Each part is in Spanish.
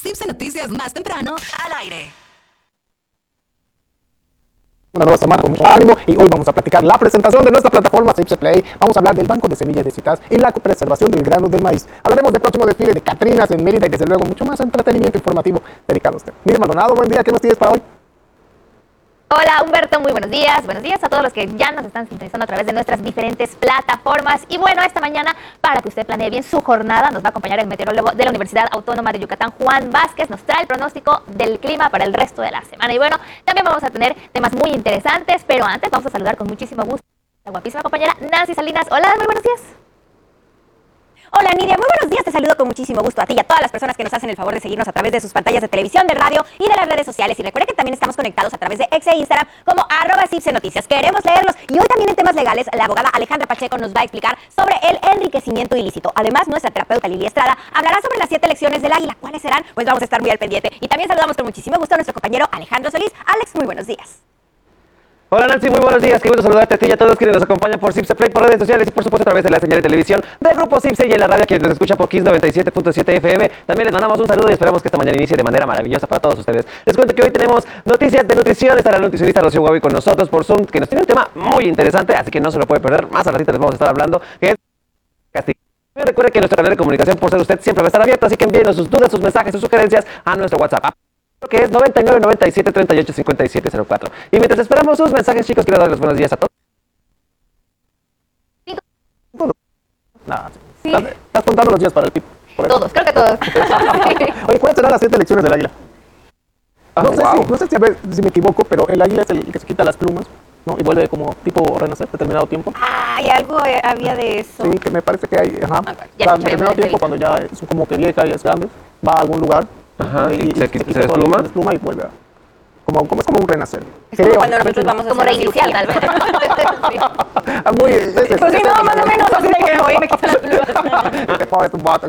Cipse Noticias más temprano al aire. Una nueva semana con mucho ánimo y hoy vamos a platicar la presentación de nuestra plataforma Cipse Play. Vamos a hablar del banco de semillas de citas y la preservación del grano del maíz. Hablaremos del próximo desfile de Catrinas en Mérida y desde luego mucho más entretenimiento informativo dedicado a usted. Miriam Maldonado, buen día, ¿qué nos tienes para hoy? Hola Humberto, muy buenos días a todos los que ya nos están sintonizando a través de nuestras diferentes plataformas. Y bueno, esta mañana, para que usted planee bien su jornada, nos va a acompañar el meteorólogo de la Universidad Autónoma de Yucatán, Juan Vázquez. Nos trae el pronóstico del clima para el resto de la semana. Y bueno, también vamos a tener temas muy interesantes, pero antes vamos a saludar con muchísimo gusto a la guapísima compañera Nancy Salinas. Hola, muy buenos días. Hola Nidia, muy buenos días, te saludo con muchísimo gusto a ti y a todas las personas que nos hacen el favor de seguirnos a través de sus pantallas de televisión, de radio y de las redes sociales. Y recuerda que también estamos conectados a través de X e Instagram como @CipseNoticias. Queremos leerlos y hoy también en temas legales la abogada Alejandra Pacheco nos va a explicar sobre el enriquecimiento ilícito. Además, nuestra terapeuta Lili Estrada hablará sobre las 7 lecciones del águila. ¿Cuáles serán? Pues vamos a estar muy al pendiente. Y también saludamos con muchísimo gusto a nuestro compañero Alejandro Solís. Alex, muy buenos días. Hola Nancy, muy buenos días, qué gusto saludarte a ti y a todos quienes nos acompañan por Cipse Play, por redes sociales y por supuesto a través de la señal de televisión del Grupo Cipse y en la radio quienes nos escuchan por Kiss 97.7 FM. También les mandamos un saludo y esperamos que esta mañana inicie de manera maravillosa para todos ustedes. Les cuento que hoy tenemos noticias de nutrición, estará la nutricionista Rocío Huavi con nosotros por Zoom, que nos tiene un tema muy interesante, así que no se lo puede perder, más a ratito les vamos a estar hablando, que es castigo. Recuerde que nuestro canal de comunicación por ser usted siempre va a estar abierto, así que envíenos sus dudas, sus mensajes, sus sugerencias a nuestro WhatsApp, que es 99 97 38 57 04. Y mientras esperamos sus mensajes, chicos, quiero darles los buenos días a todos. Sí. ¿Estás contando los días para el tip? Todos, creo que todos. Oye, ¿cuáles serán las 7 lecciones del águila? No sé si me equivoco, pero el águila es el que se quita las plumas, ¿no? Y vuelve como tipo renacer determinado tiempo. Ay, algo había de eso. Sí, que me parece que hay, Ya determinado tiempo cuando ya es como que vieja y es grande, va a algún lugar. Y se despluma y vuelve a... es como un renacer. Es como cuando nosotros vamos a Como hacer reiniciar, tal vez. Pues sí, no, más o menos, así de que hoy me quitan las plumas. Te pones tu botox.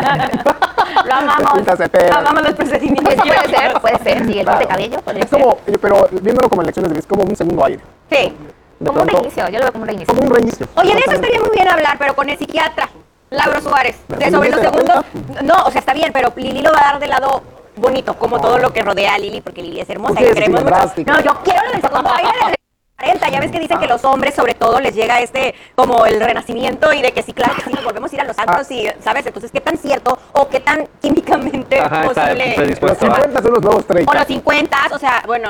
Lo amamos los procedimientos. Puede ser, sí, el corte de cabello. Es como, pero viéndolo como en lecciones de vida, es como un segundo aire. Sí. Como un reinicio, yo lo veo como un reinicio. Como un reinicio. Oye, de eso estaría muy bien hablar, pero con el psiquiatra, Lauro Suárez, de sobre los segundos. No, o sea, está bien, pero Lili lo va a dar del lado bonito, como todo lo que rodea a Lili, porque Lili es hermosa y la queremos mucho. No, yo quiero lo del segundo aire de 40. Ya ves que dicen que los hombres, sobre todo, les llega como el renacimiento y de que sí, claro, que sí, nos volvemos a ir a los antros y, ¿sabes? Entonces, ¿qué tan cierto o qué tan químicamente posible? Los 50 son los nuevos 30. O los 50, o sea, bueno.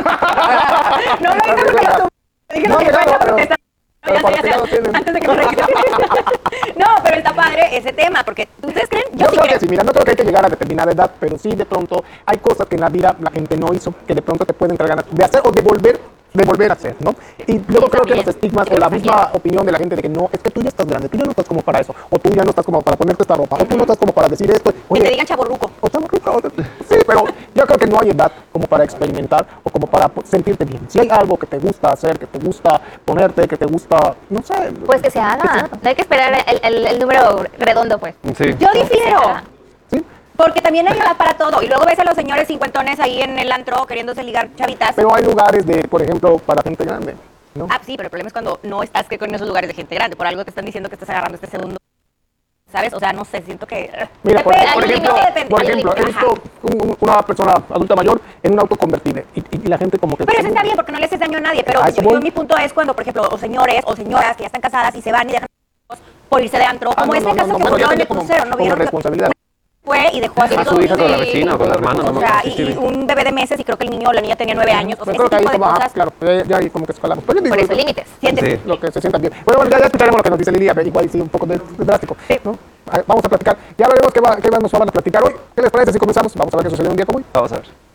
No lo hice porque lo dije los 50 porque está... Antes de que no, pero está padre ese tema, porque ¿ustedes creen? Yo creo que sí, mira, no creo que hay que llegar a determinada edad, pero sí de pronto hay cosas que en la vida la gente no hizo, que de pronto te pueden dar ganas de hacer o de volver a hacer, ¿no? Y yo creo que los estigmas o la misma opinión de la gente de que no, es que tú ya estás grande, tú ya no estás como para eso, o tú ya no estás como para ponerte esta ropa, o tú no estás como para decir esto. Oye, que te digan chavorruco. O chavorruco, sí, pero yo creo que no hay edad como para experimentar o como para sentirte bien. Si hay algo que te gusta hacer, que te gusta ponerte, que te gusta, no sé. Pues que se haga. No hay que esperar el número redondo, pues. Sí. Yo difiero. ¿Sí? Porque también hay edad para todo. Y luego ves a los señores cincuentones ahí en el antro queriéndose ligar chavitas. Pero hay lugares por ejemplo, para gente grande, ¿no? Ah, sí, pero el problema es cuando no estás con esos lugares de gente grande. Por algo te están diciendo que estás agarrando este segundo. ¿Sabes? O sea, no sé, siento que... Mira, por ejemplo, depende. he visto una persona adulta mayor en un auto convertible y la gente como que... Pero eso está bien porque no le haces daño a nadie. Pero mi punto es cuando, por ejemplo, o señores o señoras que ya están casadas y se van y dejan por irse de antro. Como este caso que ocurrió en el crucero, ¿no vieron? Responsabilidad. Fue y dejó a su hija con la vecina o con la hermana. O sea, y un bebé de meses y creo que el niño o la niña tenía 9 años. O sea, creo que ese ahí tipo de cosas. claro, ya ahí como que escalamos. Pero yo digo, Por eso, límites. Siéntete. lo que se sienta bien. Bueno, ya escucharemos lo que nos dice Lidia, igual sí un poco de drástico, ¿no? Vamos a platicar. Ya veremos qué nos van a platicar hoy. ¿Qué les parece si comenzamos? Vamos a ver qué sucedió un día como hoy. Vamos a ver.